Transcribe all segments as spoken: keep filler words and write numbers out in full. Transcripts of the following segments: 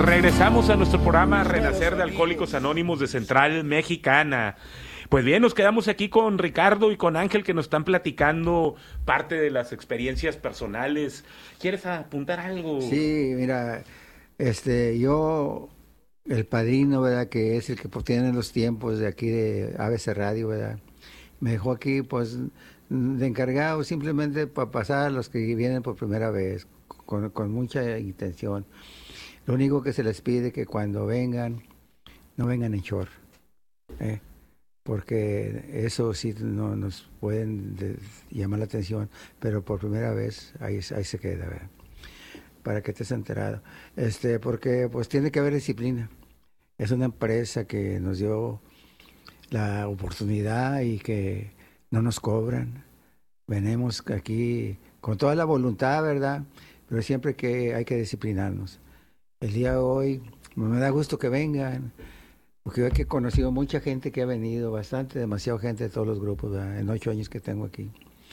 Regresamos a nuestro programa Renacer de Alcohólicos Anónimos de Central Mexicana. Pues bien, nos quedamos aquí con Ricardo y con Ángel, que nos están platicando parte de las experiencias personales. ¿Quieres apuntar algo? Sí, mira, este, yo, el padrino, ¿verdad? Que es el que tiene los tiempos de aquí de A B C Radio, ¿verdad? Me dejó aquí, pues, de encargado simplemente para pasar a los que vienen por primera vez, con, con mucha intención. Lo único que se les pide es que cuando vengan, no vengan en short, ¿eh? Porque eso sí no nos pueden de, llamar la atención, pero por primera vez ahí, ahí se queda, ¿verdad? Para que estés enterado. Este, porque pues tiene que haber disciplina. Es una empresa que nos dio la oportunidad y que no nos cobran. Venimos aquí con toda la voluntad, ¿verdad? Pero siempre que hay que disciplinarnos. El día de hoy me da gusto que vengan, porque yo he conocido mucha gente que ha venido, bastante, demasiada gente de todos los grupos, ¿verdad? En ocho años que tengo aquí.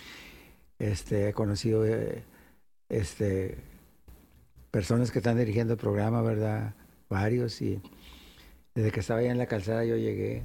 Este, he conocido eh, este, personas que están dirigiendo el programa, ¿verdad? Varios, y desde que estaba allá en la calzada yo llegué.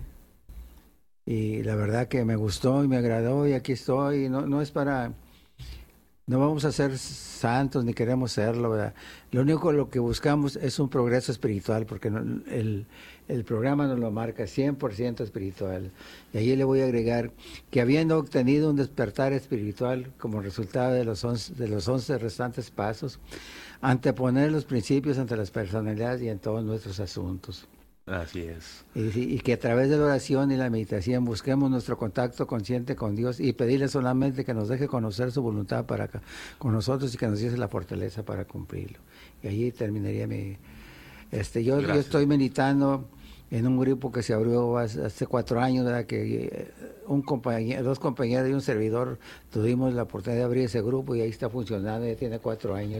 Y la verdad que me gustó y me agradó y aquí estoy. No, no es para... No vamos a ser santos ni queremos serlo, ¿verdad? Lo único lo que buscamos es un progreso espiritual, porque no, el, el programa nos lo marca cien por ciento espiritual. Y ahí le voy a agregar que habiendo obtenido un despertar espiritual como resultado de los once, de los once restantes pasos, anteponer los principios ante las personalidades y en todos nuestros asuntos. Así es. Y, y que a través de la oración y la meditación busquemos nuestro contacto consciente con Dios y pedirle solamente que nos deje conocer su voluntad para con nosotros y que nos diese la fortaleza para cumplirlo. Y allí terminaría mi... Este, yo, yo estoy meditando en un grupo que se abrió hace, hace cuatro años, ¿verdad? Que un compañero, dos compañeros y un servidor tuvimos la oportunidad de abrir ese grupo y ahí está funcionando, ya tiene cuatro años.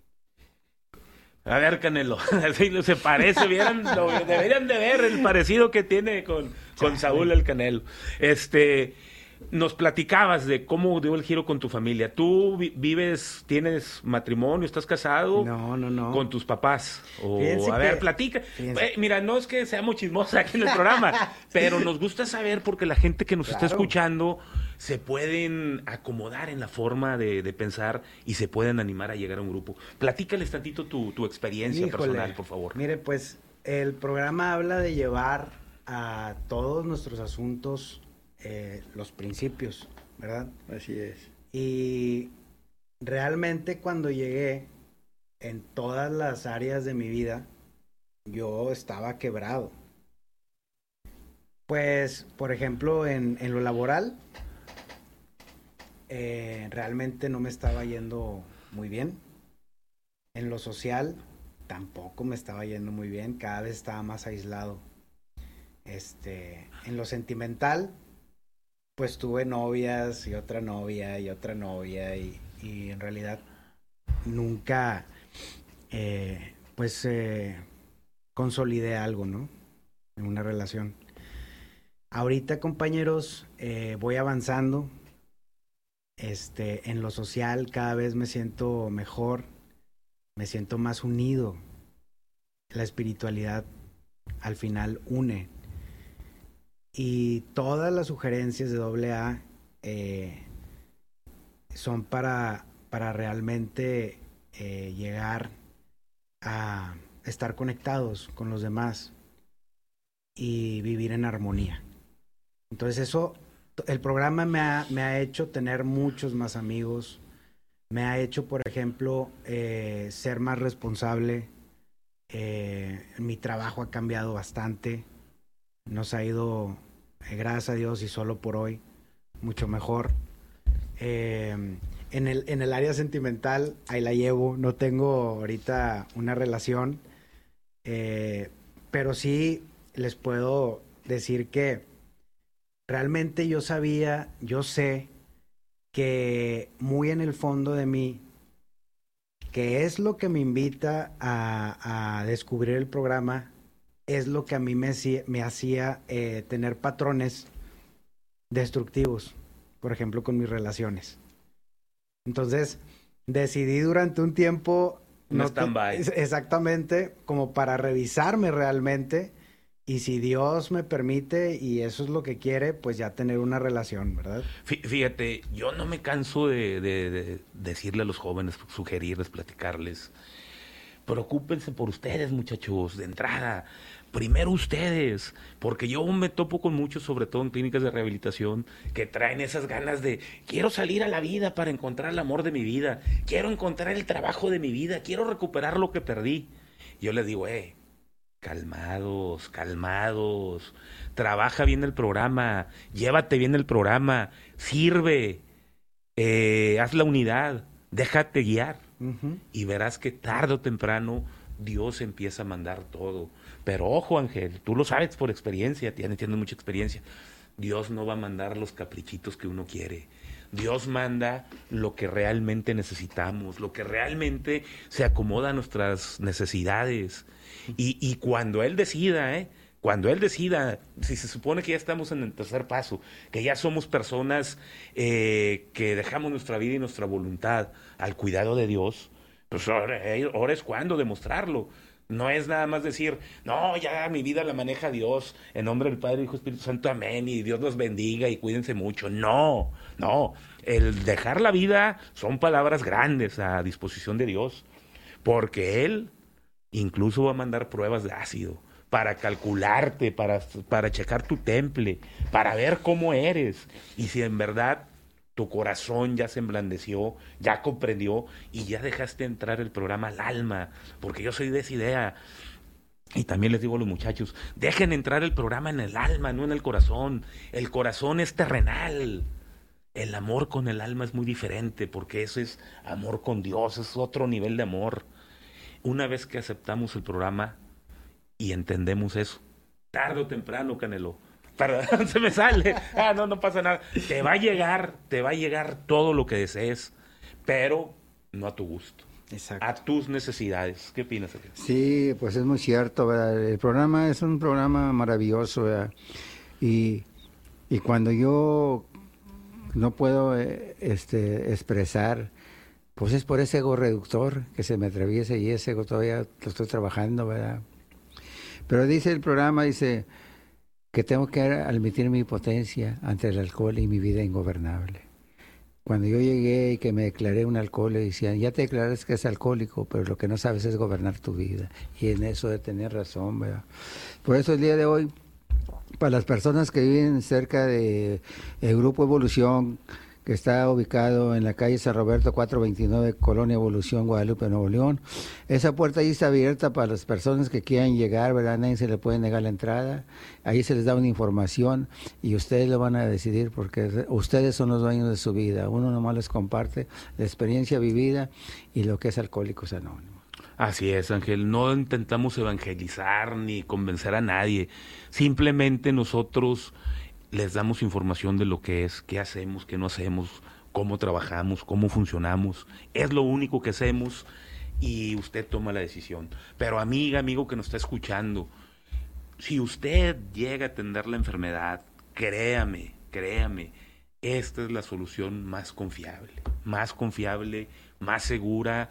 A ver, Canelo, se parece, vieran, lo, deberían de ver el parecido que tiene con, con Saúl el Canelo. Este, nos platicabas de cómo dio el giro con tu familia. ¿Tú vives, tienes matrimonio, estás casado? No, no, no. ¿Con tus papás? O, Fíjense a ver, que, platica. Eh, mira, no es que seamos chismosos aquí en el programa, pero nos gusta saber porque la gente que nos claro. está escuchando se pueden acomodar en la forma de, de pensar y se pueden animar a llegar a un grupo. Platícales tantito tu, tu experiencia Híjole, personal, por favor. Mire, pues, el programa habla de llevar a todos nuestros asuntos eh, los principios, ¿verdad? Así es. Y realmente cuando llegué, en todas las áreas de mi vida, yo estaba quebrado. Pues, por ejemplo, en, en lo laboral, Eh, realmente no me estaba yendo muy bien. En lo social tampoco me estaba yendo muy bien, cada vez estaba más aislado. Este, en lo sentimental, pues tuve novias y otra novia y otra novia y, y en realidad nunca eh, pues eh, consolidé algo, ¿no? En una relación. Ahorita, compañeros, eh, voy avanzando. Este, en lo social cada vez me siento mejor, me siento más unido. La espiritualidad al final une. Y todas las sugerencias de doble A eh, son para, para realmente eh, llegar a estar conectados con los demás y vivir en armonía. Entonces eso... El programa me ha, me ha hecho tener muchos más amigos, me ha hecho, por ejemplo, eh, ser más responsable, eh, mi trabajo ha cambiado bastante, nos ha ido, eh, gracias a Dios y solo por hoy, mucho mejor. Eh, en el, en el área sentimental, ahí la llevo, no tengo ahorita una relación, eh, pero sí les puedo decir que realmente yo sabía, yo sé que muy en el fondo de mí, que es lo que me invita a, a descubrir el programa, es lo que a mí me, me hacía eh, tener patrones destructivos, por ejemplo, con mis relaciones. Entonces, decidí durante un tiempo Un no te- stand-by. es- exactamente, como para revisarme realmente. Y si Dios me permite y eso es lo que quiere, pues ya tener una relación, ¿verdad? Fí- Fíjate, yo no me canso de, de- de decirle a los jóvenes, sugerirles, platicarles. Preocúpense por ustedes, muchachos, de entrada. Primero ustedes, porque yo me topo con muchos, sobre todo en clínicas de rehabilitación, que traen esas ganas de, quiero salir a la vida para encontrar el amor de mi vida, quiero encontrar el trabajo de mi vida, quiero recuperar lo que perdí. Yo les digo, eh, calmados, calmados, trabaja bien el programa, llévate bien el programa, sirve, eh, haz la unidad, déjate guiar Ujú. y verás que tarde o temprano Dios empieza a mandar todo. Pero ojo, Ángel, tú lo sabes por experiencia, tienes, tienes mucha experiencia. Dios no va a mandar los caprichitos que uno quiere. Dios manda lo que realmente necesitamos, lo que realmente se acomoda a nuestras necesidades. Y, y cuando Él decida, ¿eh? Cuando Él decida, si se supone que ya estamos en el tercer paso, que ya somos personas eh, que dejamos nuestra vida y nuestra voluntad al cuidado de Dios, pues ahora, eh, ahora es cuando demostrarlo. No es nada más decir, no, ya mi vida la maneja Dios, en nombre del Padre, Hijo, Espíritu Santo, amén, y Dios los bendiga y cuídense mucho. No, no, el dejar la vida son palabras grandes a disposición de Dios, porque Él incluso va a mandar pruebas de ácido para calcularte, para, para checar tu temple, para ver cómo eres. Y si en verdad tu corazón ya se emblandeció, ya comprendió y ya dejaste entrar el programa al alma, porque yo soy de esa idea. Y también les digo a los muchachos, dejen entrar el programa en el alma, no en el corazón. El corazón es terrenal. El amor con el alma es muy diferente, porque eso es amor con Dios, es otro nivel de amor. Una vez que aceptamos el programa y entendemos eso, tarde o temprano, Canelo, perdón, se me sale, ah, no, no pasa nada, te va a llegar, te va a llegar todo lo que desees, pero no a tu gusto, Exacto. a tus necesidades. ¿Qué opinas, Sergio? Sí, pues es muy cierto, ¿verdad? El programa es un programa maravilloso, ¿verdad? Y, y cuando yo no puedo eh, este, expresar, pues es por ese ego reductor que se me atraviesa y ese ego todavía lo estoy trabajando, ¿verdad? Pero dice el programa, dice que tengo que admitir mi impotencia ante el alcohol y mi vida ingobernable. Cuando yo llegué y que me declaré un alcohólico, decían, ya te declaras que es alcohólico, pero lo que no sabes es gobernar tu vida. Y en eso de tener razón, ¿verdad? Por eso el día de hoy, para las personas que viven cerca de el Grupo Evolución, que está ubicado en la calle San Roberto cuatrocientos veintinueve, Colonia Evolución, Guadalupe, Nuevo León. Esa puerta ahí está abierta para las personas que quieran llegar, ¿verdad? Nadie se le puede negar la entrada. Ahí se les da una información y ustedes lo van a decidir porque ustedes son los dueños de su vida. Uno nomás les comparte la experiencia vivida y lo que es Alcohólicos Anónimos. Así es, Ángel. No intentamos evangelizar ni convencer a nadie. Simplemente nosotros les damos información de lo que es, qué hacemos, qué no hacemos, cómo trabajamos, cómo funcionamos. Es lo único que hacemos y usted toma la decisión. Pero amiga, amigo que nos está escuchando, si usted llega a tener la enfermedad, créame, créame, esta es la solución más confiable, más confiable, más segura.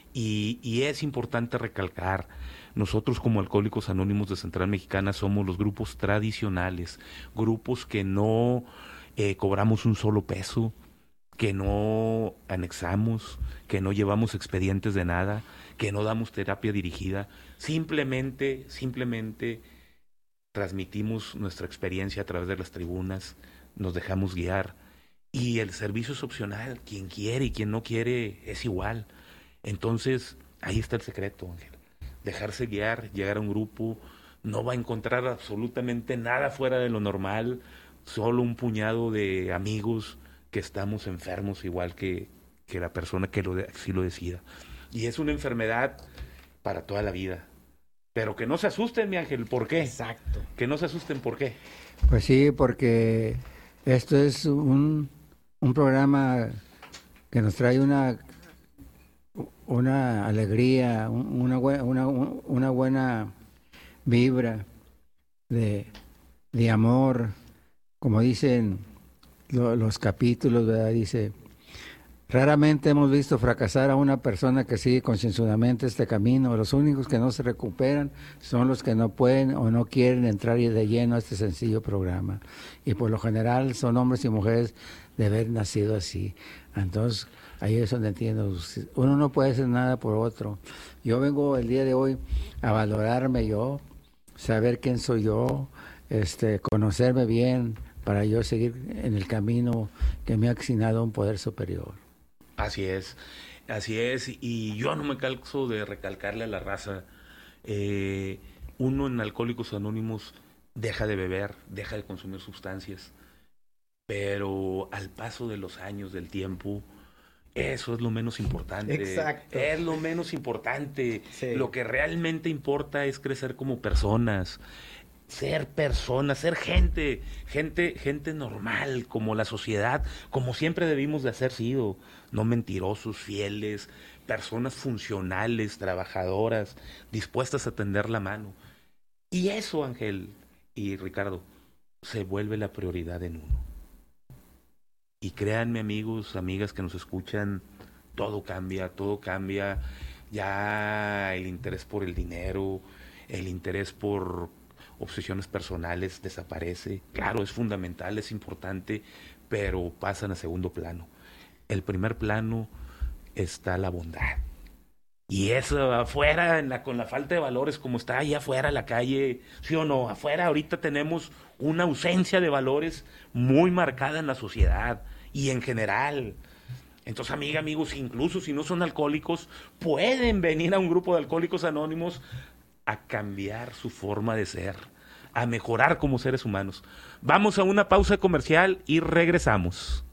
Y, y es importante recalcar, nosotros como Alcohólicos Anónimos de Central Mexicana somos los grupos tradicionales, grupos que no eh, cobramos un solo peso, que no anexamos, que no llevamos expedientes de nada, que no damos terapia dirigida, simplemente, simplemente transmitimos nuestra experiencia a través de las tribunas, nos dejamos guiar y el servicio es opcional, quien quiere y quien no quiere es igual. Entonces, ahí está el secreto, Ángel. Dejarse guiar, llegar a un grupo, no va a encontrar absolutamente nada fuera de lo normal, solo un puñado de amigos que estamos enfermos igual que, que la persona que lo de, así lo decida. Y es una enfermedad para toda la vida. Pero que no se asusten, mi Ángel, ¿por qué? Exacto. Que no se asusten, ¿por qué? Pues sí, porque esto es un, un programa que nos trae una una alegría, una, una, una buena vibra de, de amor, como dicen lo, los capítulos, ¿verdad? Dice, Raramente hemos visto fracasar a una persona que sigue concienzudamente este camino. Los únicos que no se recuperan son los que no pueden o no quieren entrar de lleno a este sencillo programa. Y por lo general son hombres y mujeres de haber nacido así. Entonces, ahí es donde entiendo. Uno no puede hacer nada por otro. Yo vengo el día de hoy a valorarme yo, saber quién soy yo, este, conocerme bien, para yo seguir en el camino que me ha asignado un poder superior. Así es, así es, y yo no me canso de recalcarle a la raza, eh, uno en Alcohólicos Anónimos deja de beber, deja de consumir sustancias, pero al paso de los años, del tiempo, eso es lo menos importante. Exacto. Es lo menos importante. Sí. Lo que realmente importa es crecer como personas. Ser personas, ser gente, gente, gente normal, como la sociedad, como siempre debimos de haber sido, no mentirosos, fieles, personas funcionales, trabajadoras, dispuestas a tender la mano. Y eso, Ángel y Ricardo, se vuelve la prioridad en uno. Y créanme, amigos, amigas que nos escuchan, todo cambia, todo cambia. Ya el interés por el dinero, el interés por obsesiones personales desaparece. Claro, es fundamental, es importante, pero pasan a segundo plano. El primer plano está la bondad. Y eso afuera, en la, con la falta de valores, como está allá afuera en la calle, ¿sí o no? Afuera ahorita tenemos una ausencia de valores muy marcada en la sociedad y en general. Entonces, amiga, amigos, incluso si no son alcohólicos, pueden venir a un grupo de Alcohólicos Anónimos a cambiar su forma de ser, a mejorar como seres humanos. Vamos a una pausa comercial y regresamos.